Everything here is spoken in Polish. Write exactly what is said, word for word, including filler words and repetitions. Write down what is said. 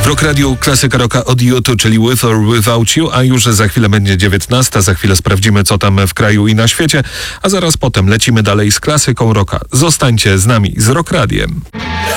Rock Radio, klasyka rocka od U two, czyli With or Without You, a już za chwilę będzie dziewiętnasta, za chwilę sprawdzimy, co tam w kraju i na świecie, a zaraz potem lecimy dalej z klasyką rocka. Zostańcie z nami, z Rock Radiem.